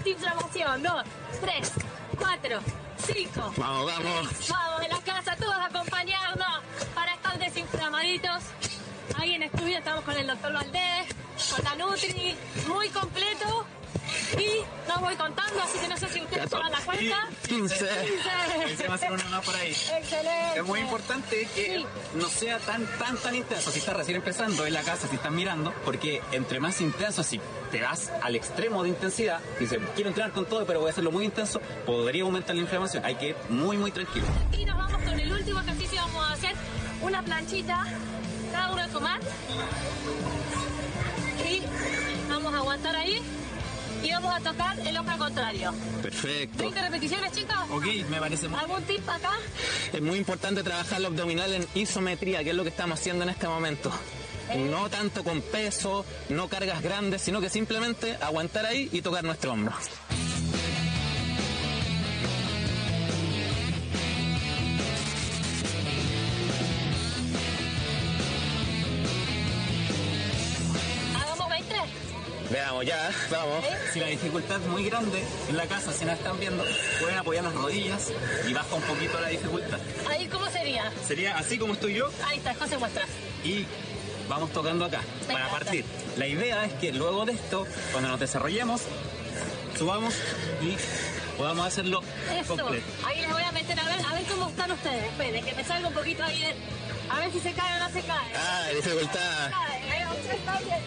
antiinflamación. 2, 3, 4, 5. Vamos, vamos. Vamos, en la casa todos a acompañarnos para estar desinflamaditos. Ahí en estudio estamos con el doctor Valdés, con la Nutri, muy completo. Y no voy contando, así que no sé si ustedes llevan la cuenta. 15. Se va a hacer una más por ahí. Excelente. Es muy importante que no sea tan intenso. Si estás recién empezando en la casa, si estás mirando, porque entre más intenso, si te vas al extremo de intensidad, dices, quiero entrenar con todo, pero voy a hacerlo muy intenso, podría aumentar la inflamación. Hay que ir muy tranquilo. Y nos vamos con el último ejercicio. Vamos a hacer una planchita, cada uno de su mat. Y vamos a aguantar ahí. Y vamos a tocar el hombro contrario. Perfecto. 20 repeticiones, chicos. Ok, me parece muy... ¿Algún tip acá? Es muy importante trabajar los abdominales en isometría, que es lo que estamos haciendo en este momento. No tanto con peso, no cargas grandes, sino que simplemente aguantar ahí y tocar nuestro hombro. Hagamos 20. Veamos ya, vamos. Si la dificultad es muy grande en la casa, si nos están viendo, pueden apoyar las rodillas y baja un poquito la dificultad. Ahí, ¿cómo sería? Sería así como estoy yo Ahí está, José muestra. y vamos tocando acá para partir. La idea es que luego de esto, cuando nos desarrollemos, subamos y podamos hacerlo Eso. completo. Ahí les voy a meter a ver cómo están ustedes. Esperen, que me salga un poquito ahí de... A ver si se cae o no se cae. Ah, dificultad. Se está bien.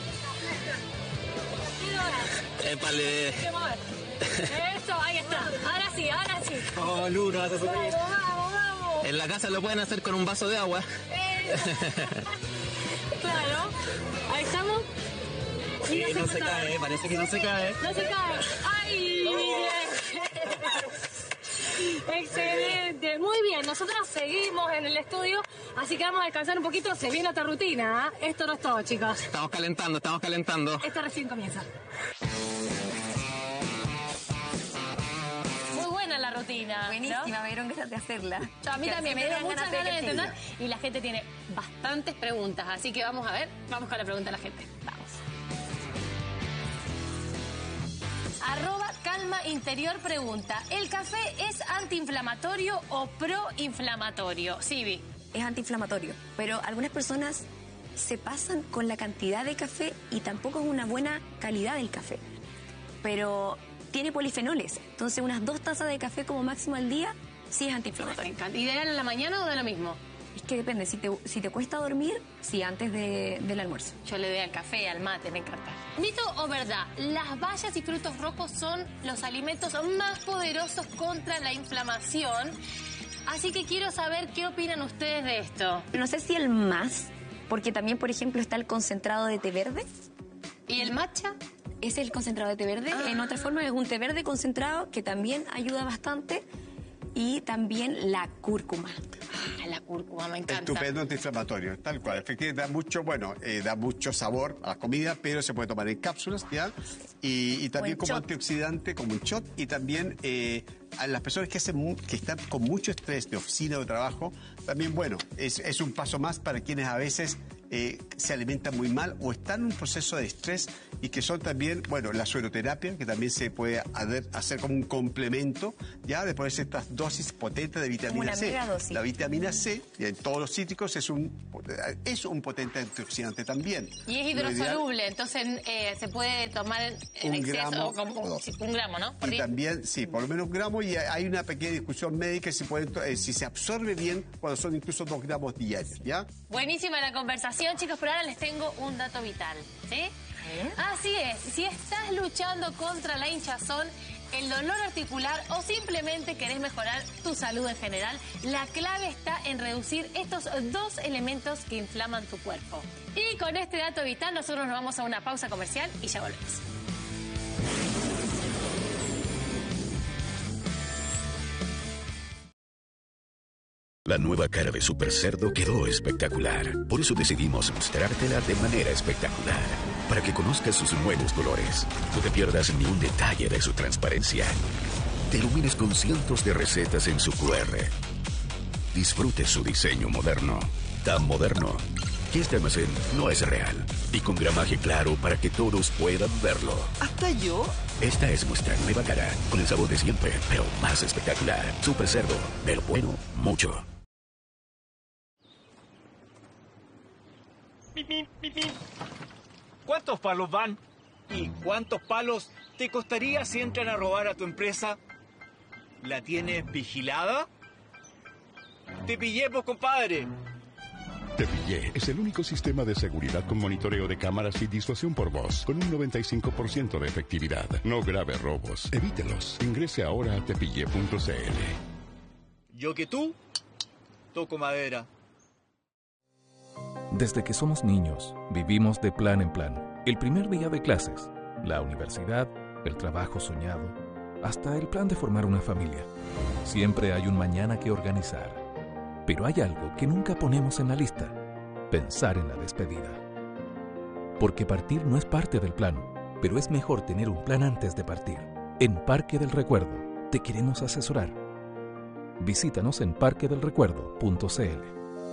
Épale. Hay que mover. Eso, ahí está. Ahora sí, ahora sí. Oh, Lu, no vas a subir. Vamos. En la casa lo pueden hacer con un vaso de agua. Claro. Ahí estamos. Sí, no se cae, parece que no se cae. No se cae. ¡Ay! Bien. Excelente. Muy bien. Nosotros seguimos en el estudio, así que vamos a descansar un poquito. Se viene otra rutina. Esto no es todo, chicos. Estamos calentando. Esta recién comienza. Muy buena la rutina. Buenísima, ¿no? me dieron ganas de hacerla. A mí también me dieron muchas ganas de hacerla. entrenar y la gente tiene bastantes preguntas, así que vamos a ver, vamos con la pregunta de la gente. Vamos. @calma interior pregunta, ¿el café es antiinflamatorio o proinflamatorio? Sibi. Es antiinflamatorio, pero algunas personas se pasan con la cantidad de café y tampoco es una buena calidad del café. Pero tiene polifenoles, entonces unas 2 tazas de café como máximo al día sí es Me antiinflamatorio. encanta. ¿Ideal en la mañana o de lo mismo? Es que depende, si te cuesta dormir, sí, antes del almuerzo. Yo le doy al café, al mate, me encanta. ¿Mito o verdad? Las bayas y frutos rojos son los alimentos más poderosos contra la inflamación. Así que quiero saber qué opinan ustedes de esto. No sé si el más, porque también, por ejemplo, está el concentrado de té verde. ¿Y el matcha? Es el concentrado de té verde. En otra forma es un té verde concentrado que también ayuda bastante. Y también la cúrcuma. La cúrcuma, me encanta. Estupendo antiinflamatorio, tal cual. Efectivamente da mucho sabor a la comida, pero se puede tomar en cápsulas, ¿ya? Y también como shot. antioxidante, como un shot. Y también a las personas que están con mucho estrés de oficina o de trabajo, también, bueno, es un paso más para quienes a veces se alimentan muy mal o están en un proceso de estrés y que son también, bueno, la sueroterapia, que también se puede hacer como un complemento, ya, de ponerse estas dosis potentes de vitamina Como C. una megadosis. La vitamina C, en todos los cítricos, es un potente antioxidante también. Y es Lo ideal- hidrosoluble, entonces se puede tomar en Un exceso, gramo como o dos. un gramo, ¿no? Por Y día. también, sí, por lo menos un gramo, y hay una pequeña discusión médica si se absorbe bien cuando son incluso 2 gramos diarios, ¿ya? Buenísima la conversación, chicos, pero ahora les tengo un dato vital, ¿sí? Así es, si estás luchando contra la hinchazón, el dolor articular o simplemente querés mejorar tu salud en general, la clave está en reducir estos 2 elementos que inflaman tu cuerpo. Y con este dato vital nosotros nos vamos a una pausa comercial y ya volvemos. La nueva cara de Super Cerdo quedó espectacular. Por eso decidimos mostrártela de manera espectacular. Para que conozcas sus nuevos colores. No te pierdas ni un detalle de su transparencia. Te ilumines con cientos de recetas en su QR. Disfrute su diseño moderno. Tan moderno Y este almacén no es real. Y con gramaje claro para que todos puedan verlo. ¿Hasta yo? Esta es nuestra nueva cara, con el sabor de siempre, pero más espectacular. Super Cerdo, de lo bueno, mucho. ¿Cuántos palos van? ¿Y cuántos palos te costaría si entran a robar a tu empresa? ¿La tienes vigilada? ¡Te pillé, pues, compadre! Te Pillé es el único sistema de seguridad con monitoreo de cámaras y disuasión por voz, con un 95% de efectividad. No grave robos. Evítelos. Ingrese ahora a tepillé.cl. Yo que tú, toco madera. Desde que somos niños, vivimos de plan en plan. El primer día de clases, la universidad, el trabajo soñado, hasta el plan de formar una familia. Siempre hay un mañana que organizar. Pero hay algo que nunca ponemos en la lista: pensar en la despedida. Porque partir no es parte del plan, pero es mejor tener un plan antes de partir. En Parque del Recuerdo te queremos asesorar. Visítanos en parquedelrecuerdo.cl.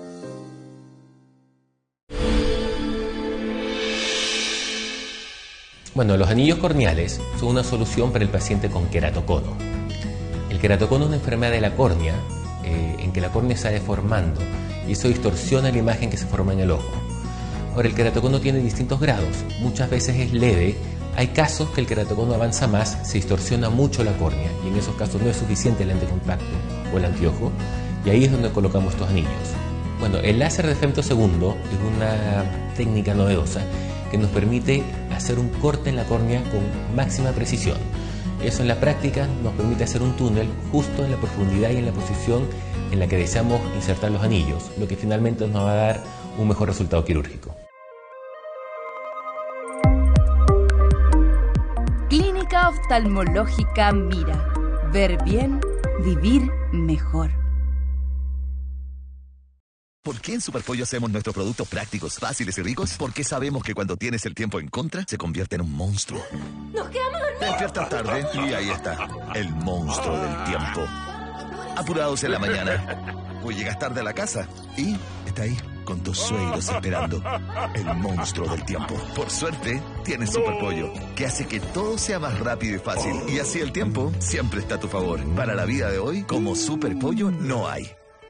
Bueno, los anillos corneales son una solución para el paciente con queratocono. El queratocono es una enfermedad de la córnea en que la córnea se va deformando y eso distorsiona la imagen que se forma en el ojo. Ahora, el queratocono tiene distintos grados, muchas veces es leve, hay casos que el queratocono avanza más, se distorsiona mucho la córnea y en esos casos no es suficiente el lente compacto o el anteojo y ahí es donde colocamos estos anillos. Bueno, el láser de femtosegundo es una técnica novedosa que nos permite hacer un corte en la córnea con máxima precisión. Eso en la práctica nos permite hacer un túnel justo en la profundidad y en la posición en la que deseamos insertar los anillos, lo que finalmente nos va a dar un mejor resultado quirúrgico. Clínica Oftalmológica Mira. Ver bien, vivir mejor. ¿Por qué en Superpollo hacemos nuestros productos prácticos, fáciles y ricos? Porque sabemos que cuando tienes el tiempo en contra, se convierte en un monstruo. ¡Nos quedamos dormidos! Te despiertas tarde y ahí está, el monstruo del tiempo. Apurados en la mañana. O llegas tarde a la casa y está ahí, con tus suegros esperando. El monstruo del tiempo. Por suerte, tienes Superpollo, que hace que todo sea más rápido y fácil. Y así el tiempo siempre está a tu favor. Para la vida de hoy, como Superpollo no hay.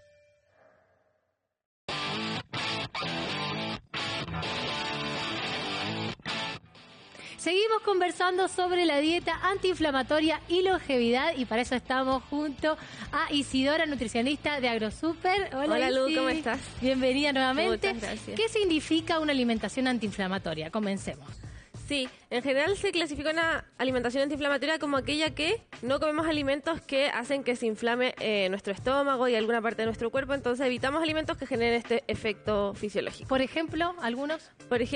Seguimos conversando sobre la dieta antiinflamatoria y longevidad y para eso estamos junto a Isidora, nutricionista de AgroSuper. Hola Lu, ¿cómo estás? Bienvenida nuevamente. Muchas gracias. ¿Qué significa una alimentación antiinflamatoria? Comencemos. Sí, en general se clasifica una alimentación antiinflamatoria como aquella que no comemos alimentos que hacen que se inflame nuestro estómago y alguna parte de nuestro cuerpo, entonces evitamos alimentos que generen este efecto fisiológico. Por ejemplo, algunos,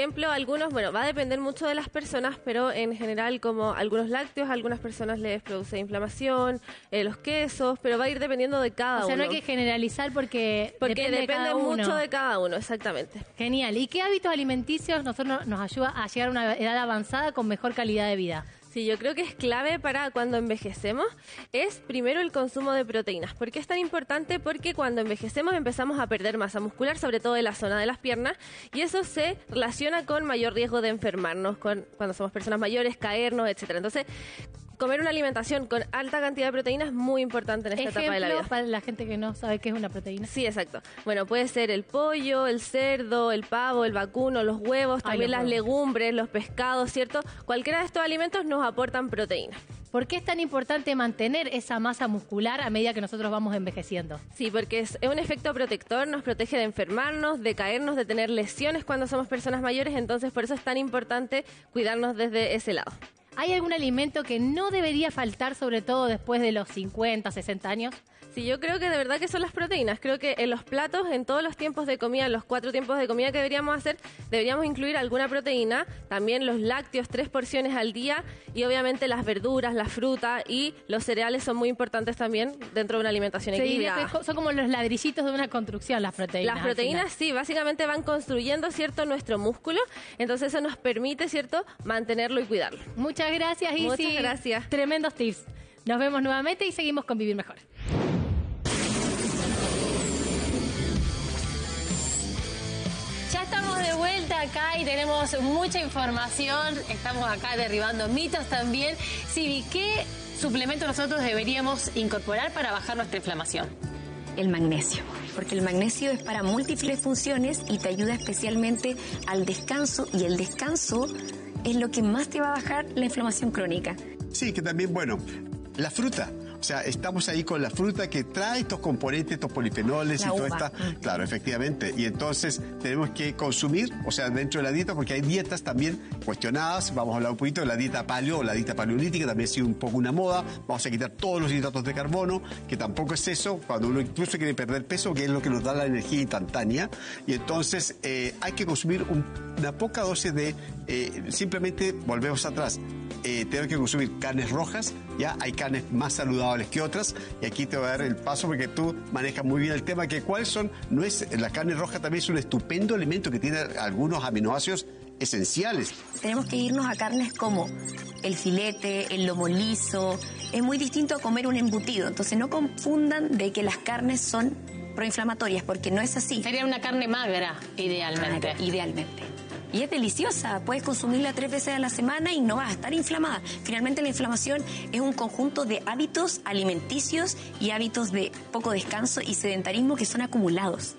bueno, va a depender mucho de las personas, pero en general como algunos lácteos, a algunas personas les produce inflamación, los quesos, pero va a ir dependiendo de cada uno. O sea, no hay que generalizar porque depende mucho de cada uno, exactamente. Genial. ¿Y qué hábitos alimenticios nos ayuda a llegar a una edad avanzada con mejor calidad de vida? Sí, yo creo que es clave para cuando envejecemos, es primero el consumo de proteínas. ¿Por qué es tan importante? Porque cuando envejecemos empezamos a perder masa muscular, sobre todo en la zona de las piernas, y eso se relaciona con mayor riesgo de enfermarnos, cuando somos personas mayores, caernos, etcétera. Entonces, comer una alimentación con alta cantidad de proteínas es muy importante en esta etapa de la vida. Para la gente que no sabe qué es una proteína. Sí, exacto. Bueno, puede ser el pollo, el cerdo, el pavo, el vacuno, los huevos, también las legumbres, los pescados, ¿cierto? Cualquiera de estos alimentos nos aportan proteínas. ¿Por qué es tan importante mantener esa masa muscular a medida que nosotros vamos envejeciendo? Sí, porque es un efecto protector, nos protege de enfermarnos, de caernos, de tener lesiones cuando somos personas mayores, entonces por eso es tan importante cuidarnos desde ese lado. ¿Hay algún alimento que no debería faltar, sobre todo después de los 50, 60 años? Sí, yo creo que de verdad que son las proteínas. Creo que en los platos, en todos los tiempos de comida, los 4 tiempos de comida que deberíamos hacer, deberíamos incluir alguna proteína. También los lácteos, 3 porciones al día. Y obviamente las verduras, la fruta y los cereales son muy importantes también dentro de una alimentación equilibrada. Son como los ladrillitos de una construcción, las proteínas. Las proteínas, sí, básicamente van construyendo, ¿cierto?, nuestro músculo. Entonces eso nos permite, ¿cierto?, mantenerlo y cuidarlo. Muchas gracias, Isi. Muchas gracias. Tremendos tips. Nos vemos nuevamente y seguimos con Vivir Mejor. Ya estamos vuelta acá y tenemos mucha información. Estamos acá derribando mitos también. Sibi, ¿qué suplemento nosotros deberíamos incorporar para bajar nuestra inflamación? El magnesio, porque el magnesio es para múltiples funciones y te ayuda especialmente al descanso, y el descanso es lo que más te va a bajar la inflamación crónica. Sí, que también, bueno, la fruta. O sea, estamos ahí con la fruta que trae estos componentes, estos polifenoles y todo esto. Claro, efectivamente. Y entonces tenemos que consumir, o sea, dentro de la dieta, porque hay dietas también cuestionadas. Vamos a hablar un poquito de la dieta paleo o la dieta paleolítica, también ha sido un poco una moda. Vamos a quitar todos los hidratos de carbono, que tampoco es eso, cuando uno incluso quiere perder peso, que es lo que nos da la energía instantánea. Y entonces hay que consumir una poca dosis de, simplemente volvemos atrás. Tengo que consumir carnes rojas, ya hay carnes más saludables que otras, y aquí te voy a dar el paso porque tú manejas muy bien el tema, que cuáles son, la carne roja también es un estupendo alimento que tiene algunos aminoácidos esenciales. Tenemos que irnos a carnes como el filete, el lomo liso. Es muy distinto a comer un embutido, entonces no confundan de que las carnes son proinflamatorias, porque no es así. Sería una carne magra, idealmente. Idealmente. Y es deliciosa, puedes consumirla 3 veces a la semana y no vas a estar inflamada. Finalmente la inflamación es un conjunto de hábitos alimenticios y hábitos de poco descanso y sedentarismo que son acumulados.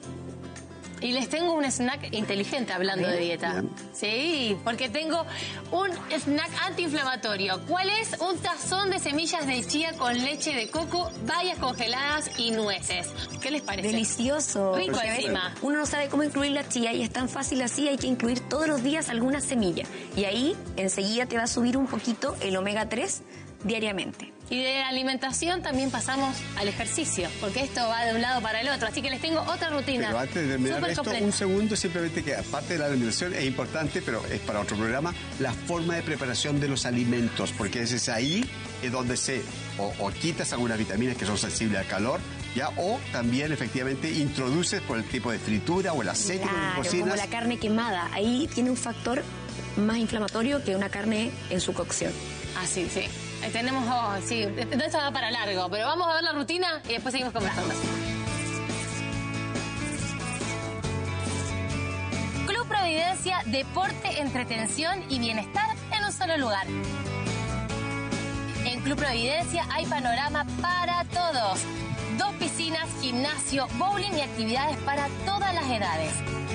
Y les tengo un snack inteligente hablando de dieta. Bien. Sí, porque tengo un snack antiinflamatorio. ¿Cuál es? Un tazón de semillas de chía con leche de coco, bayas congeladas y nueces. ¿Qué les parece? Delicioso. Rico encima. Uno no sabe cómo incluir la chía y es tan fácil así, hay que incluir todos los días alguna semilla. Y ahí enseguida te va a subir un poquito el omega 3 diariamente. Y de la alimentación también pasamos al ejercicio, porque esto va de un lado para el otro. Así que les tengo otra rutina. Pero antes de terminar Súper esto, completa. un segundo, simplemente que aparte de la alimentación es importante, pero es para otro programa, la forma de preparación de los alimentos, porque es ahí es donde o quitas algunas vitaminas que son sensibles al calor, ya, o también efectivamente introduces por el tipo de fritura o el aceite que cocinas. Como la carne quemada, ahí tiene un factor más inflamatorio que una carne en su cocción. Ah, sí, sí. Tenemos, sí, esto va para largo, pero vamos a ver la rutina y después seguimos conversando. Club Providencia, deporte, entretención y bienestar en un solo lugar. En Club Providencia hay panorama para todos. 2 piscinas, gimnasio, bowling y actividades para todas las edades.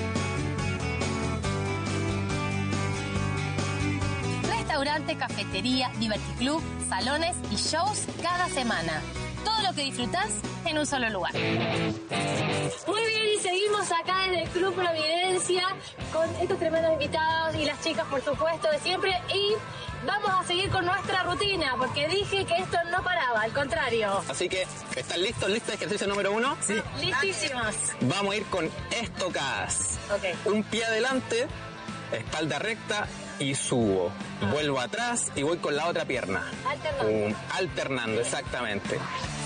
Restaurante, cafetería, diverticlub, salones y shows cada semana. Todo lo que disfrutás en un solo lugar. Muy bien, y seguimos acá en el Club Providencia con estos tremendos invitados y las chicas, por supuesto, de siempre. Y vamos a seguir con nuestra rutina, porque dije que esto no paraba, al contrario. Así que, ¿están listos? ¿Listos? Ejercicio número 1. Sí. Listísimos. Vamos a ir con estocadas. Ok. Un pie adelante, espalda recta y subo. Vuelvo atrás y voy con la otra pierna. Alternando. Alternando, exactamente.